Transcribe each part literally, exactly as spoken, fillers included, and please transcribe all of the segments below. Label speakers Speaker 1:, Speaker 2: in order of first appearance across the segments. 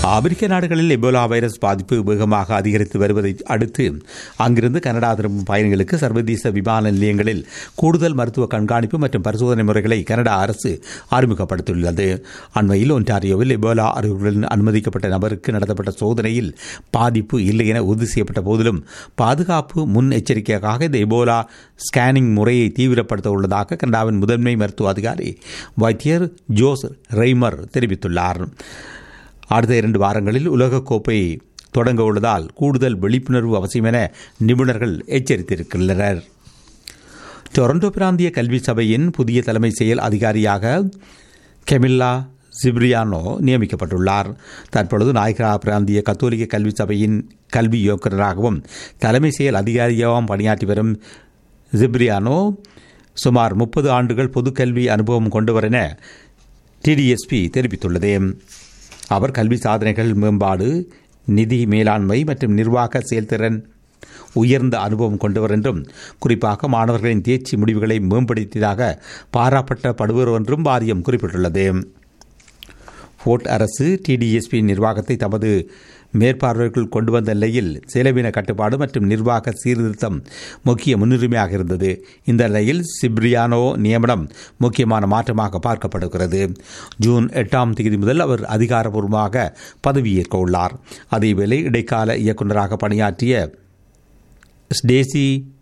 Speaker 1: ஆப்பிரிக்க நாடுகளில் Ebola virus பாதிப்பு வேகமாக அதிகரித்து வருவதை அடுத்து அங்கிருந்து கனடா திரும்பும் பயணிகளுக்கு சர்வதேச விமான நிலையங்களில் கூடுதல் மருத்துவ கண்காணிப்பு மற்றும் பரிசோதனை முறைகளை கனடா அரசு அறிமுகப்படுத்தியுள்ளது. அண்மையில் ஒன்டாரியோவில் எபோலா அறிகுறிகளுடன் அனுமதிக்கப்பட்ட நபருக்கு நடத்தப்பட்ட சோதனையில் பாதிப்பு இல்லை என உறுதி செய்யப்பட்ட போதிலும் பாதுகாப்பு முன் எச்சரிக்கையாக இந்த எபோலா ஸ்கேனிங் முறையை தீவிரப்படுத்த உள்ளதாக கனடாவின் முதன்மை மருத்துவ அதிகாரி வைத்தியர் ஜோஸ் ரெய்மர் தெரிவித்துள்ளார். அடுத்த இரண்டு வாரங்களில் உலகக்கோப்பை தொடங்க உள்ளதால் கூடுதல் விழிப்புணர்வு அவசியம் என நிபுணர்கள் எச்சரித்திருக்கின்றனர். டொரண்டோ பிராந்திய கல்வி சபையின் புதிய தலைமை செயல் அதிகாரியாக கெமில்லா சிப்ரியானோ நியமிக்கப்பட்டுள்ளார். தற்பொழுது நாயகரா பிராந்திய கத்தோலிக்க கல்வி சபையின் கல்வி இயக்குநராகவும் தலைமை செயல் அதிகாரியாகவும் பணியாற்றி வரும் சிப்ரியானோ சுமார் முப்பது ஆண்டுகள் பொதுக்கல்வி அனுபவம் கொண்டவர் என டிடிஎஸ்பி தெரிவித்துள்ளது. அவர் கல்வி சாதனைகள் மேம்பாடு, நிதி மேலாண்மை மற்றும் நிர்வாக செயல்திறன் உயர்ந்த அனுபவம் கொண்டவர் என்றும் குறிப்பாக மாணவர்களின் தேர்ச்சி முடிவுகளை மேம்படுத்தியதாக பாராட்டப்படுவர் என்றும் வாரியம் குறிப்பிட்டுள்ளது. ஃபோர்ட் அரசு டிடிஎஸ்பி நிர்வாகத்தை தமது மேற்பார்வைக்குள் கொண்டு வந்த நிலையில் செலவின கட்டுப்பாடு மற்றும் நிர்வாக சீர்திருத்தம் முக்கிய முன்னுரிமையாக இருந்தது. இந்த நிலையில் சிப்ரியானோ நியமனம் முக்கியமான மாற்றமாக பார்க்கப்படுகிறது. ஜூன் எட்டாம் தேதி முதல் அவர் அதிகாரப்பூர்வமாக பதவியேற்க உள்ளார். அதேவேளை இடைக்கால இயக்குநராக பணியாற்றிய ஸ்டேசி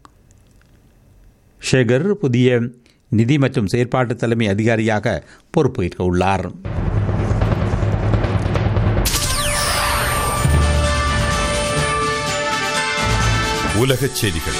Speaker 1: ஷேகர் புதிய நிதி மற்றும் செயற்பாட்டு தலைமை அதிகாரியாக பொறுப்பேற்க உள்ளார்.
Speaker 2: உலகச் செய்திகள்.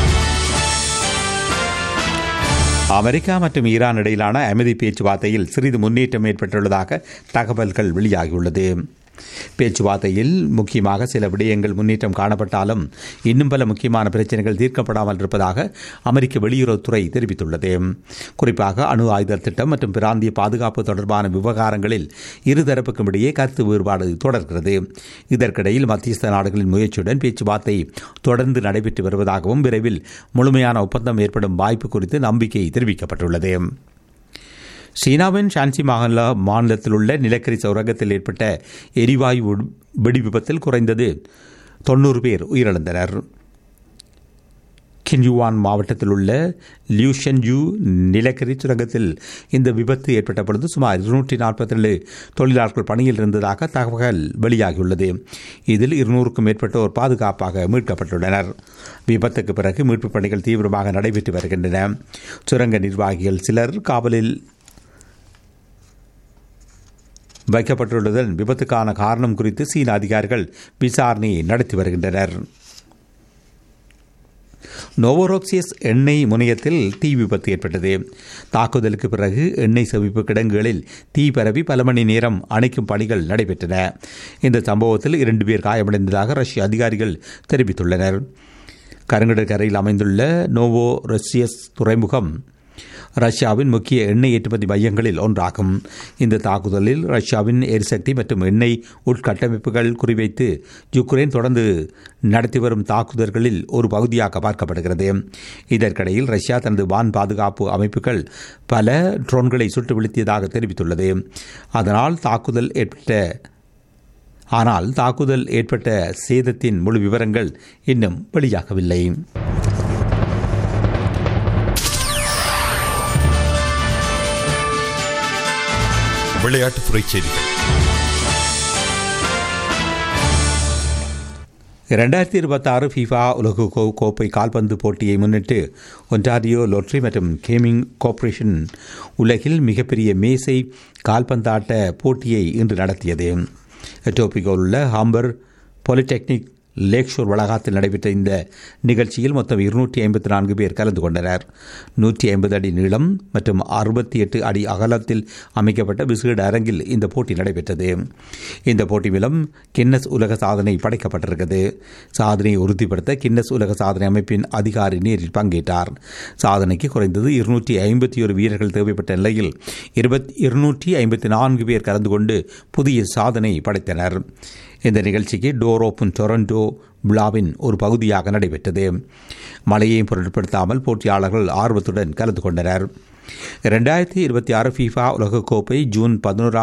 Speaker 1: அமெரிக்கா மற்றும் ஈரான் இடையிலான அமைதி பேச்சுவார்த்தையில் சிறிது முன்னேற்றம் ஏற்பட்டுள்ளதாக தகவல்கள் வெளியாகியுள்ளது. பேச்சுவார்த்தையில் முக்கியமாக சில விடயங்கள் முன்னேற்றம் காணப்பட்டாலும் இன்னும் பல முக்கியமான பிரச்சனைகள் தீர்க்கப்படாமல் இருப்பதாக அமெரிக்க வெளியுறவுத்துறை தெரிவித்துள்ளது. குறிப்பாக அணு ஆயுத திட்டம் மற்றும் பிராந்திய பாதுகாப்பு தொடர்பான விவகாரங்களில் இருதரப்புக்கும் இடையே கருத்து வேறுபாடு தொடர்கிறது. இதற்கிடையில் மத்தியஸ்த நாடுகளின் முயற்சியுடன் பேச்சுவார்த்தை தொடர்ந்து நடைபெற்று வருவதாகவும் விரைவில் முழுமையான ஒப்பந்தம் ஏற்படும் வாய்ப்பு குறித்து நம்பிக்கை தெரிவிக்கப்பட்டுள்ளது. சீனாவின் ஷான்சி மாகாண மாநிலத்தில் உள்ள நிலக்கரி சுரங்கத்தில் ஏற்பட்ட எரிவாயு வெடி விபத்தில் குறைந்தது தொன்னூறு பேர் உயிரிழந்தனர். கின்யுவான் மாவட்டத்தில் உள்ள லியூஷன்யூ நிலக்கரி சுரங்கத்தில் இந்த விபத்து ஏற்பட்ட பொழுது சுமார் இருநூற்றி நாற்பத்தி ஏழு தொழிலாளர்கள் பணியில் இருந்ததாக தகவல் வெளியாகியுள்ளது. இதில் இருநூறுக்கும் மேற்பட்டோர் பாதுகாப்பாக மீட்கப்பட்டுள்ளனர். விபத்துக்கு பிறகு மீட்புப் பணிகள் தீவிரமாக நடைபெற்று வருகின்றன. சுரங்க நிர்வாகிகள் சிலர் காவலில் வைக்கப்பட்டுள்ளதுடன் விபத்துக்கான காரணம் குறித்து சீன அதிகாரிகள் விசாரணையை நடத்தி வருகின்றனர். நோவோரோக்சியஸ் எண்ணெய் முனையத்தில் தீ விபத்து ஏற்பட்டது. தாக்குதலுக்கு பிறகு எண்ணெய் செவிப்பு கிடங்குகளில் தீ பரவி பல மணி நேரம் அணைக்கும் பணிகள் நடைபெற்றன. இந்த சம்பவத்தில் இரண்டு பேர் காயமடைந்ததாக ரஷ்ய அதிகாரிகள் தெரிவித்துள்ளனர். கருங்கடற்கரையில் அமைந்துள்ள நோவோரோசியஸ் துறைமுகம் ரஷ்யாவின் முக்கிய எண்ணெய் ஏற்றுமதி மையங்களில் ஒன்றாகும். இந்த தாக்குதலில் ரஷ்யாவின் எரிசக்தி மற்றும் எண்ணெய் உட்கட்டமைப்புகள் குறிவைத்து யுக்ரைன் தொடர்ந்து நடத்தி வரும் தாக்குதல்களில் ஒரு பகுதியாக பார்க்கப்படுகிறது. இதற்கிடையில் ரஷ்யா தனது வான் பாதுகாப்பு அமைப்புகள் பல ட்ரோன்களை சுட்டு வீழ்த்தியதாக தெரிவித்துள்ளது. அதனால் தாக்குதல் ஏற்பட்ட ஆனால் தாக்குதல் ஏற்பட்ட சேதத்தின் முழு விவரங்கள் இன்னும் வெளியாகவில்லை.
Speaker 2: விளையாட்டுத்துறை செய்திகள்.
Speaker 1: இரண்டாயிரத்தி இருபத்தி ஆறு ஃபீஃபா உலக கோப்பை கால்பந்து போட்டியை முன்னிட்டு ஒன்டாரியோ லோட்டரி மற்றும் கேமிங் கார்ப்பரேஷன் உலகில் மிகப்பெரிய மேசை கால்பந்தாட்ட போட்டியை இன்று நடத்தியது. எட்டோபியாவில் உள்ள ஹாம்பர் பாலிடெக்னிக் லேக்ஷோர் வளாகத்தில் நடைபெற்ற இந்த நிகழ்ச்சியில் மொத்தம் இருநூற்றி ஐம்பத்தி நான்கு பேர் கலந்து கொண்டனர். நூற்றி ஐம்பது அடி நீளம் மற்றும் அறுபத்தி எட்டு அடி அகலத்தில் அமைக்கப்பட்ட விசேட அரங்கில் இந்த போட்டி நடைபெற்றது. இந்த போட்டி மூலம் கின்னஸ் உலக சாதனை படைக்கப்பட்டிருக்கிறது. சாதனையை உறுதிப்படுத்த கின்னஸ் உலக சாதனை அமைப்பின் அதிகாரி நேரில் பங்கேற்றார். சாதனைக்கு குறைந்தது இருநூற்றி ஐம்பத்தி ஒரு வீரர்கள் தேவைப்பட்ட நிலையில் இருபத்தி இருநூற்றி ஐம்பத்தி நான்கு பேர் கலந்து கொண்டு புதிய சாதனை படைத்தனர். இந்த நிகழ்ச்சிக்கு டோர் ஓப்பன் டொரண்டோ விழாவின் ஒரு பகுதியாக நடைபெற்றது. மழையையும் பொருட்படுத்தாமல் போட்டியாளர்கள் ஆர்வத்துடன் கலந்து கொண்டனர். இரண்டாயிரத்தி இருபத்தி ஆறு ஃபீஃபா உலகக்கோப்பை ஜூன் பதினோராம்